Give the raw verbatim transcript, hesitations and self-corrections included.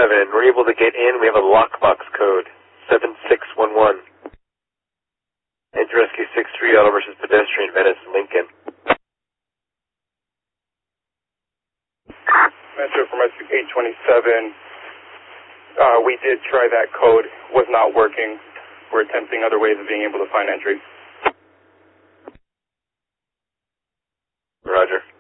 seven. We're able to get in. We have a lockbox code, seven six one one. Enter Rescue six three, auto versus pedestrian, Venice, Lincoln. Metro from Rescue eight twenty-seven. Uh, we did try that code. Was not working. We're attempting other ways of being able to find entry. Roger.